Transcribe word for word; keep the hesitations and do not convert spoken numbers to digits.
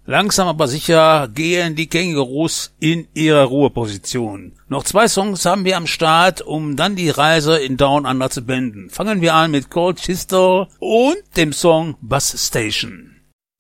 Langsam aber sicher gehen die Kängurus in ihre Ruheposition. Noch zwei Songs haben wir am Start, um dann die Reise in Down Under zu beenden. Fangen wir an mit Cold Chisel und dem Song Bus Station.